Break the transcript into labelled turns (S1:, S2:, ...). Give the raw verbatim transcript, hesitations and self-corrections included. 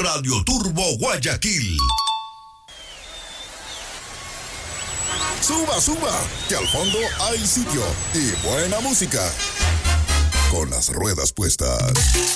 S1: Radio Turbo Guayaquil. Suba, suba, que al fondo hay sitio y buena música. Con las ruedas puestas.